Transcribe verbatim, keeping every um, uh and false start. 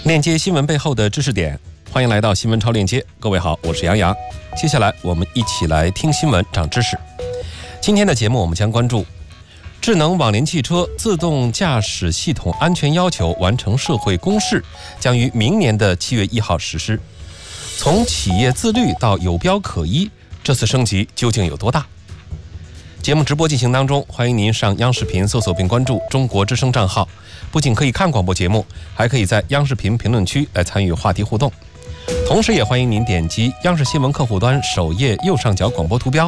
链接新闻背后的知识点，欢迎来到新闻超链接。各位好，我是杨洋。接下来我们一起来听新闻长知识。今天的节目我们将关注智能网联汽车自动驾驶系统安全要求完成社会公示，将于明年的七月一号实施。从企业自律到有标可依，这次升级究竟有多大？节目直播进行当中，欢迎您上央视频搜索并关注中国之声账号，不仅可以看广播节目，还可以在央视频评论区来参与话题互动。同时也欢迎您点击央视新闻客户端首页右上角广播图标，